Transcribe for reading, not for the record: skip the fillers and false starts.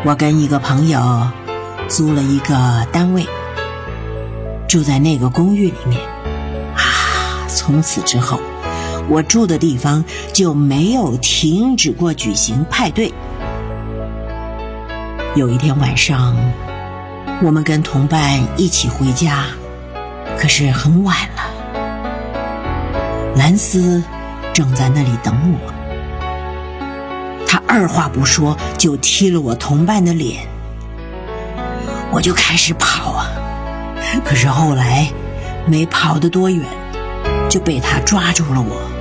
我跟一个朋友租了一个单位，住在那个公寓里面从此之后我住的地方就没有停止过举行派对。有一天晚上，我们跟同伴一起回家，可是很晚了。兰斯正在那里等我，他二话不说就踢了我同伴的脸，我就开始跑可是后来没跑得多远，就被他抓住了我。